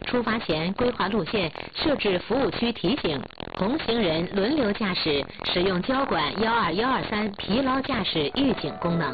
出发前规划路线，设置服务区提醒，同行人轮流驾驶，使用交管12123疲劳驾驶预警功能。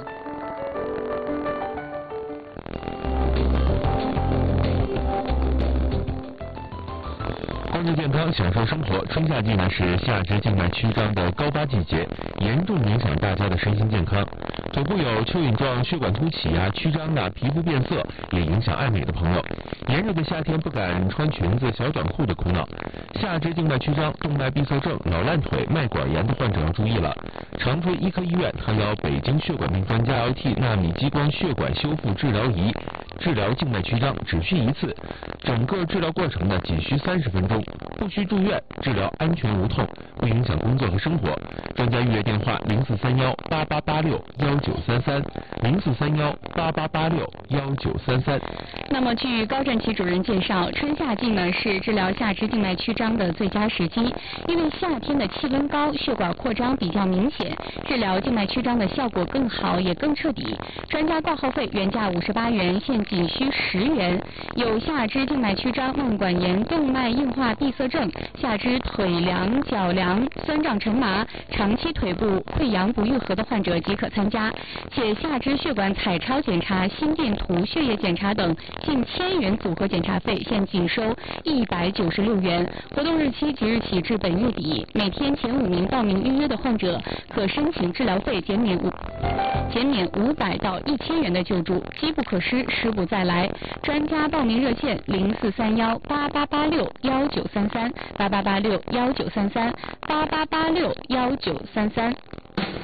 关注健康，享受生活。春夏季呢是下肢静脉曲张的高发季节，严重影响大家的身心健康。腿部有蚯蚓状血管凸起曲张皮肤变色，也影响爱美的朋友。炎热的夏天不敢穿裙子、小短裤的苦恼。下肢静脉曲张、动脉闭塞症、脑烂腿、脉管炎的患者要注意了。长春医科医院特邀北京血管病专家 LT 纳米激光血管修复治疗仪治疗静脉曲张，只需一次，整个治疗过程呢仅需30分钟，不需住院，治疗安全无痛，不影响工作和生活。专家预约电话043188861933，043188861933。 那么据高振奇主任介绍，春夏季呢是治疗下肢静脉曲张的最佳时机，因为夏天的气温高，血管扩张比较明显，治疗静脉曲张的效果更好，也更彻底。专家挂号费原价58元，现仅需10元。有下肢静脉曲张、慢管炎、动脉硬化闭塞症、下肢腿凉、脚凉、酸胀沉麻、长期腿部溃疡不愈合的患者即可参加，且下肢血管彩超检查、心电图、血液检查等近1000元组合检查费现仅收196元。活动日期即日起至本月底，每天前5名报名预约的患者可申请治疗费减免500到1000元的救助，机不可失，失不再来。专家报名热线043188861933，88861933，88861933。